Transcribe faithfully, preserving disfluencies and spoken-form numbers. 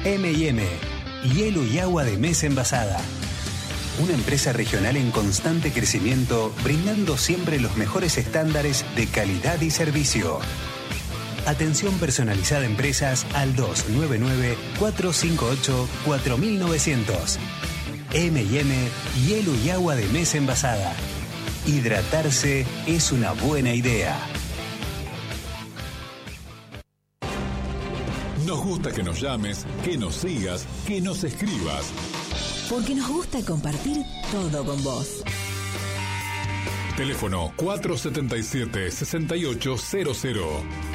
eme y eme, hielo y agua de mesa envasada. Una empresa regional en constante crecimiento, brindando siempre los mejores estándares de calidad y servicio. Atención personalizada a empresas al dos nueve nueve, cuatro cinco ocho, cuatro nueve cero cero. eme y eme, hielo y agua de mesa envasada. Hidratarse es una buena idea. Nos gusta que nos llames, que nos sigas, que nos escribas. Porque nos gusta compartir todo con vos. Teléfono cuatro siete siete, seis ocho cero cero.